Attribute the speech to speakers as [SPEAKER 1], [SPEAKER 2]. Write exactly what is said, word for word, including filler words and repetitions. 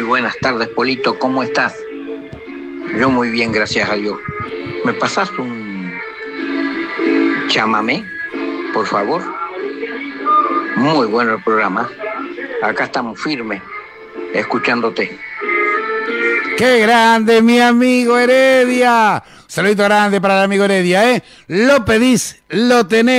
[SPEAKER 1] buenas tardes, Polito, ¿cómo estás? Yo muy bien, gracias a Dios. ¿Me pasas un chamamé, por favor? Muy bueno el programa. Acá estamos firmes, escuchándote.
[SPEAKER 2] ¡Qué grande, mi amigo Heredia! Saludito grande para el amigo Heredia, ¿eh? Lo pedís, lo tenés.